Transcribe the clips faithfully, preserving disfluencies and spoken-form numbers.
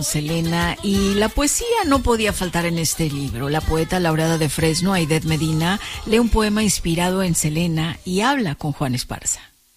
con Selena, y la poesía no podía faltar en este libro. La poeta laureada de Fresno, Aided Medina, lee un poema inspirado en Selena y habla con Juan Esparza.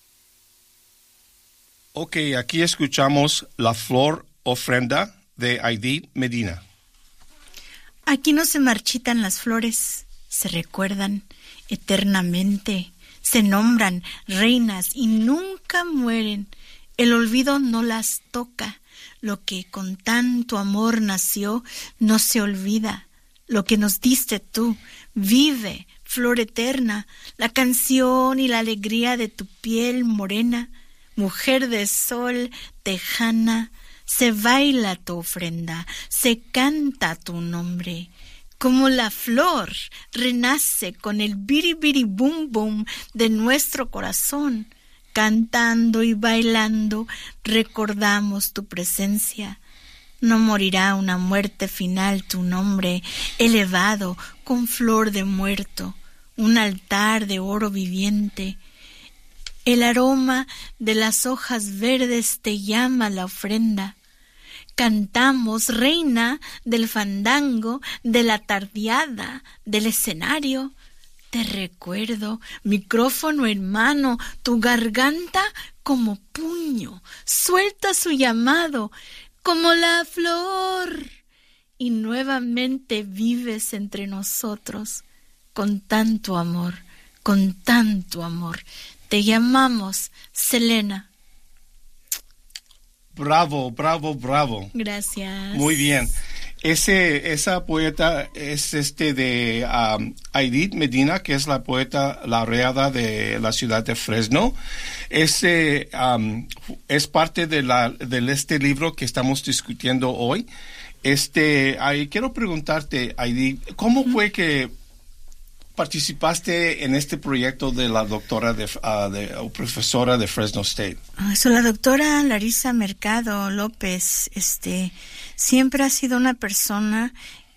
Ok, aquí escuchamos La Flor Ofrenda de Aided Medina. Aquí no se marchitan las flores, se recuerdan eternamente, se nombran reinas y nunca mueren. El olvido no las toca. Lo que con tanto amor nació no se olvida. Lo que nos diste tú vive, flor eterna, la canción y la alegría de tu piel morena. Mujer de sol, tejana, se baila tu ofrenda, se canta tu nombre. Como la flor renace con el biri biri bum bum de nuestro corazón. Cantando y bailando, recordamos tu presencia. No morirá una muerte final tu nombre, elevado con flor de muerto, un altar de oro viviente. El aroma de las hojas verdes te llama la ofrenda. Cantamos, reina del fandango, de la tardeada, del escenario. Te recuerdo, micrófono en mano, tu garganta como puño, suelta su llamado, como la flor. Y nuevamente vives entre nosotros, con tanto amor, con tanto amor. Te llamamos Selena. Bravo, bravo, bravo. Gracias. Muy bien. Ese, esa poeta es este de um, Aided Medina, que es la poeta laureada de la ciudad de Fresno. Ese um, es parte de la de este libro que estamos discutiendo hoy. Este, ahí quiero preguntarte, Aided, ¿cómo uh-huh. fue que participaste en este proyecto de la doctora de, uh, de o profesora de Fresno State? Soy la doctora Larisa Mercado López. Este, siempre ha sido una persona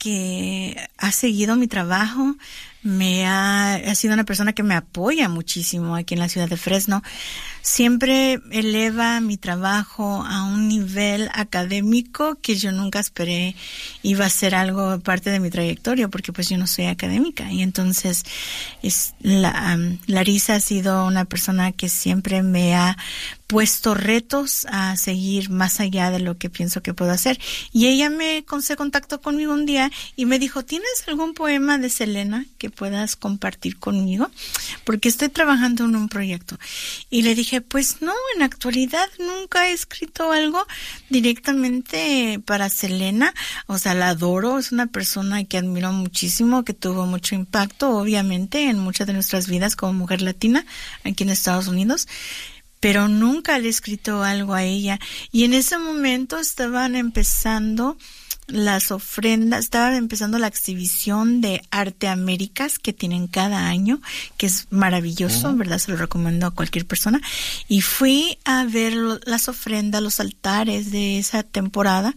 que ha seguido mi trabajo, me ha, ha sido una persona que me apoya muchísimo aquí en la ciudad de Fresno. Siempre eleva mi trabajo a un nivel académico que yo nunca esperé iba a ser algo parte de mi trayectoria, porque pues yo no soy académica. Y entonces es, la, um, Larisa ha sido una persona que siempre me ha puesto retos a seguir más allá de lo que pienso que puedo hacer. Y ella me se contactó conmigo un día y me dijo, ¿tienes algún poema de Selena que puedas compartir conmigo? Porque estoy trabajando en un proyecto. Y le dije, pues no, en la actualidad nunca he escrito algo directamente para Selena. O sea, la adoro, es una persona que admiro muchísimo, que tuvo mucho impacto, obviamente, en muchas de nuestras vidas como mujer latina aquí en Estados Unidos. Pero nunca le he escrito algo a ella. Y en ese momento estaban empezando las ofrendas, estaba empezando la exhibición de Arte Américas que tienen cada año, que es maravilloso, uh-huh. ¿verdad? Se lo recomiendo a cualquier persona. Y fui a ver lo, las ofrendas, los altares de esa temporada.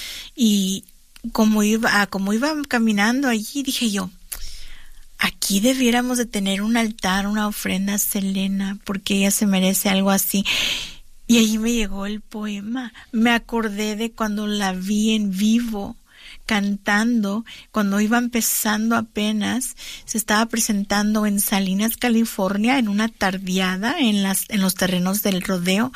Y como iba, ah, como iba caminando allí, dije yo, aquí debiéramos de tener un altar, una ofrenda a Selena, porque ella se merece algo así. Y ahí me llegó el poema. Me acordé de cuando la vi en vivo, cantando, cuando iba empezando apenas, se estaba presentando en Salinas, California, en una tardeada en las, en los terrenos del rodeo.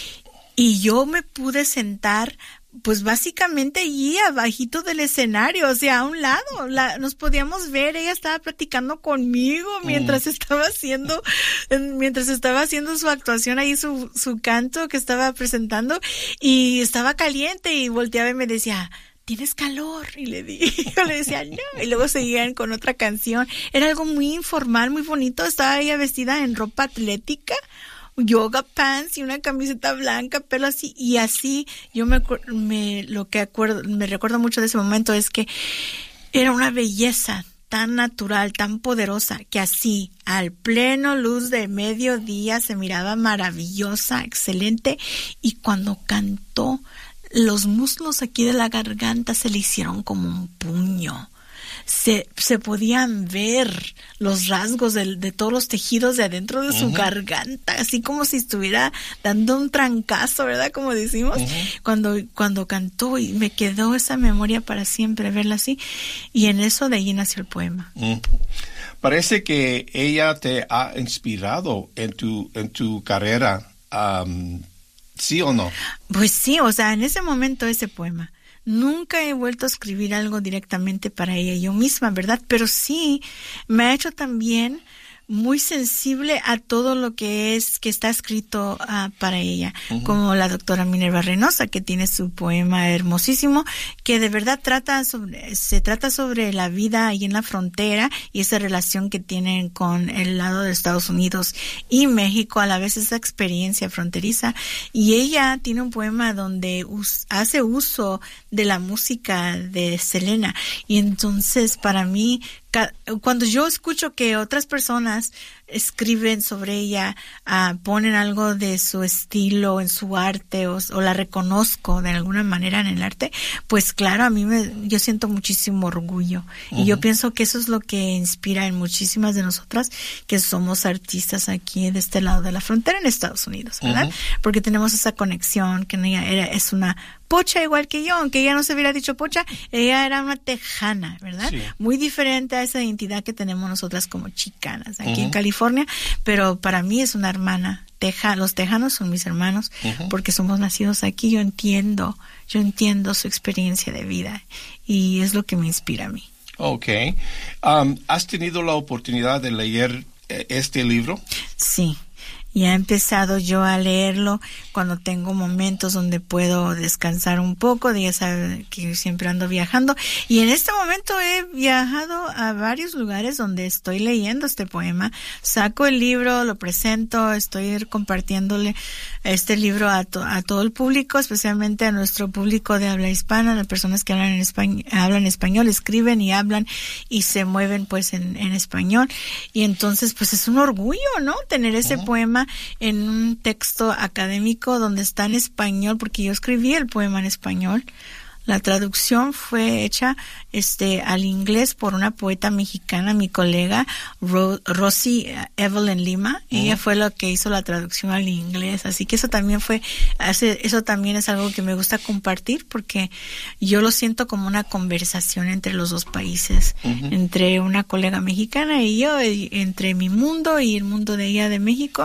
Y yo me pude sentar pues básicamente allí abajito del escenario, o sea, a un lado, la, nos podíamos ver, ella estaba platicando conmigo mientras mm. estaba haciendo, mientras estaba haciendo su actuación ahí, su, su canto que estaba presentando, y estaba caliente y volteaba y me decía, ¿tienes calor? Y le dije, yo le decía, no, y luego seguían con otra canción, era algo muy informal, muy bonito, estaba ella vestida en ropa atlética, yoga pants y una camiseta blanca, pelo así, y así yo me, me lo que acuerdo, me recuerdo mucho de ese momento es que era una belleza tan natural, tan poderosa, que así, al pleno luz de mediodía, se miraba maravillosa, excelente, y cuando cantó, los muslos aquí de la garganta se le hicieron como un puño. se, se podían ver los rasgos de, de todos los tejidos de adentro de su uh-huh. garganta, así como si estuviera dando un trancazo, ¿verdad? Como decimos, uh-huh. cuando, cuando cantó, y me quedó esa memoria para siempre, verla así, y en eso de allí nació el poema. Uh-huh. Parece que ella te ha inspirado en tu, en tu carrera, um, ¿sí o no? Pues sí, o sea, en ese momento ese poema. Nunca he vuelto a escribir algo directamente para ella, yo misma, ¿verdad? Pero sí, me ha hecho también muy sensible a todo lo que es, que está escrito uh, para ella, uh-huh. como la doctora Minerva Reynosa, que tiene su poema hermosísimo, que de verdad trata sobre, se trata sobre la vida ahí en la frontera y esa relación que tienen con el lado de Estados Unidos y México, a la vez esa experiencia fronteriza. Y ella tiene un poema donde us, hace uso de la música de Selena, y entonces para mí, cuando yo escucho que otras personas escriben sobre ella, uh, ponen algo de su estilo en su arte, o, o la reconozco de alguna manera en el arte, pues claro, a mí me, yo siento muchísimo orgullo. Uh-huh. Y yo pienso que eso es lo que inspira en muchísimas de nosotras que somos artistas aquí de este lado de la frontera en Estados Unidos, ¿verdad? Uh-huh. Porque tenemos esa conexión, que ella era, es una pocha igual que yo, aunque ella no se hubiera dicho pocha, ella era una tejana, ¿verdad? Sí. Muy diferente a esa identidad que tenemos nosotras como chicanas aquí uh-huh. en California, pero para mí es una hermana. Teja, los tejanos son mis hermanos uh-huh. porque somos nacidos aquí. Yo entiendo, yo entiendo su experiencia de vida y es lo que me inspira a mí. Okay. Um, ¿Has tenido la oportunidad de leer eh, este libro? Sí. Y he empezado yo a leerlo cuando tengo momentos donde puedo descansar un poco, ya saben que siempre ando viajando, y en este momento he viajado a varios lugares donde estoy leyendo este poema, saco el libro, lo presento, estoy compartiéndole este libro a, to- a todo el público, especialmente a nuestro público de habla hispana, las personas que hablan en español, hablan español, escriben y hablan y se mueven pues en, en español, y entonces pues es un orgullo, ¿no? Tener ese uh-huh. poema en un texto académico donde está en español, porque yo escribí el poema en español. La traducción fue hecha este al inglés por una poeta mexicana, mi colega Ro- Rosy Evelyn Lima. Uh-huh. Ella fue la que hizo la traducción al inglés, así que eso también fue eso también es algo que me gusta compartir, porque yo lo siento como una conversación entre los dos países, uh-huh. entre una colega mexicana y yo, y entre mi mundo y el mundo de ella de México,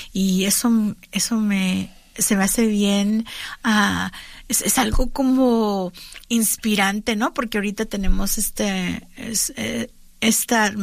y eso eso me se me hace bien. Uh, Es, es algo como inspirante, ¿no? Porque ahorita tenemos este es, eh, esta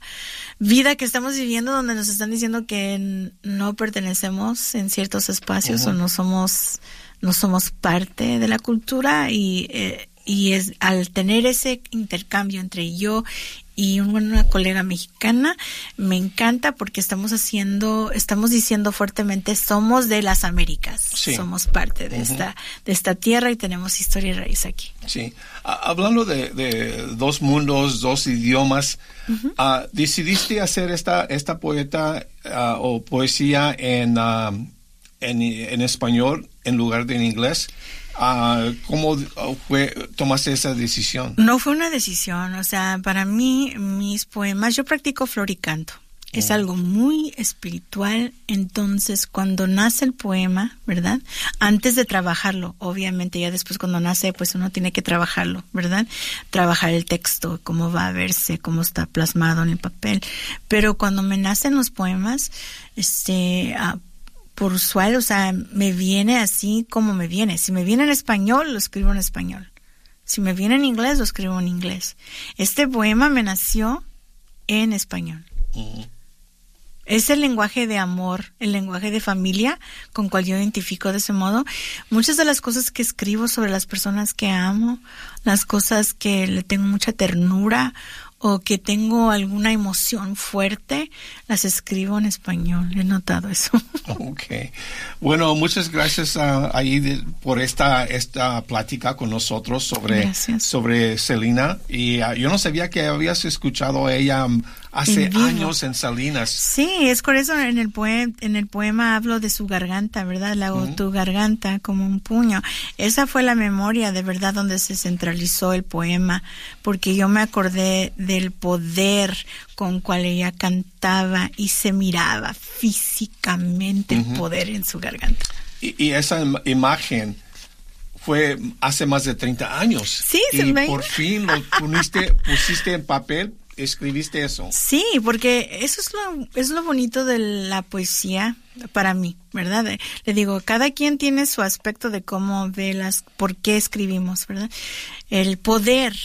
vida que estamos viviendo donde nos están diciendo que no pertenecemos en ciertos espacios uh-huh. o no somos no somos parte de la cultura, y eh, y es al tener ese intercambio entre yo y una colega mexicana, me encanta porque estamos haciendo, estamos diciendo fuertemente, somos de las Américas, sí. somos parte de uh-huh. esta de esta tierra y tenemos historia y raíz aquí. Sí, uh, hablando de, de dos mundos, dos idiomas, uh-huh. uh, decidiste hacer esta esta poeta uh, o poesía en, uh, en en español en lugar de en inglés. Uh, ¿Cómo fue, tomaste esa decisión? No fue una decisión, o sea, para mí, mis poemas, yo practico floricanto, mm. es algo muy espiritual, entonces cuando nace el poema, ¿verdad? Antes de trabajarlo, obviamente ya después cuando nace, pues uno tiene que trabajarlo, ¿verdad? Trabajar el texto, cómo va a verse, cómo está plasmado en el papel, pero cuando me nacen los poemas, este... Uh, por usual, o sea, me viene así como me viene. Si me viene en español, lo escribo en español. Si me viene en inglés, lo escribo en inglés. Este poema me nació en español. Uh-huh. Es el lenguaje de amor, el lenguaje de familia con cual yo identifico de ese modo. Muchas de las cosas que escribo sobre las personas que amo, las cosas que le tengo mucha ternura o que tengo alguna emoción fuerte, las escribo en español. He notado eso. Okay. Bueno, muchas gracias uh, ahí de, por esta esta plática con nosotros sobre, sobre Selena. Y uh, yo no sabía que habías escuchado a ella um, hace en vivo. años en Salinas. Sí, es por eso en el poema, en el poema hablo de su garganta, ¿verdad? La hago uh-huh. tu garganta como un puño. Esa fue la memoria de verdad donde se centralizó el poema, porque yo me acordé del poder con cual ella cantaba y se miraba físicamente uh-huh. el poder en su garganta. Y, y esa im- imagen fue hace más de treinta años. Sí, y se me... por fin lo pusiste, pusiste en papel, escribiste eso. Sí, porque eso es lo, es lo bonito de la poesía para mí, ¿verdad? Le digo, cada quien tiene su aspecto de cómo ve las, por qué escribimos, ¿verdad? El poder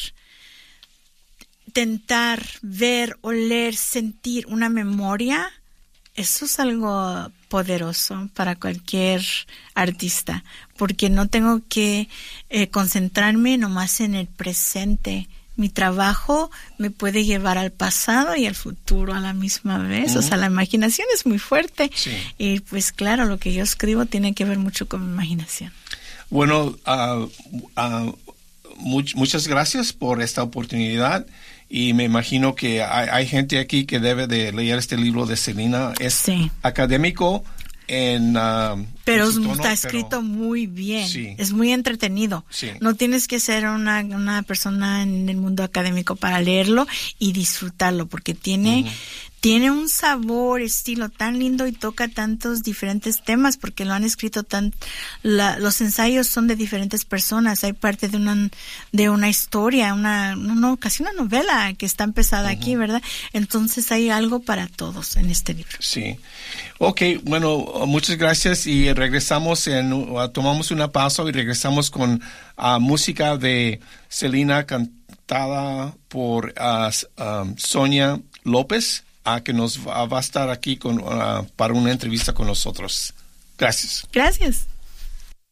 tentar, ver, oler, sentir una memoria, eso es algo poderoso para cualquier artista, porque no tengo que eh, concentrarme nomás en el presente. Mi trabajo me puede llevar al pasado y al futuro a la misma vez. Uh-huh. O sea, la imaginación es muy fuerte. Sí. Y pues claro, lo que yo escribo tiene que ver mucho con mi imaginación. Bueno, uh, uh, much, muchas gracias por esta oportunidad. Y me imagino que hay, hay gente aquí que debe de leer este libro de Celina. Es sí. académico en... Uh, pero en tono, está escrito pero, muy bien. Sí. Es muy entretenido. Sí. No tienes que ser una, una persona en el mundo académico para leerlo y disfrutarlo, porque tiene... Uh-huh. Tiene un sabor, estilo tan lindo y toca tantos diferentes temas porque lo han escrito tan, la, los ensayos son de diferentes personas. Hay parte de una, de una historia, una, no, casi una novela que está empezada uh-huh. aquí, ¿verdad? Entonces hay algo para todos en este libro. Sí. Ok, bueno, muchas gracias y regresamos en, uh, tomamos una pausa y regresamos con uh, música de Celina cantada por uh, um, Sonia López. A que nos va, va a estar aquí con, uh, para una entrevista con nosotros. Gracias. Gracias.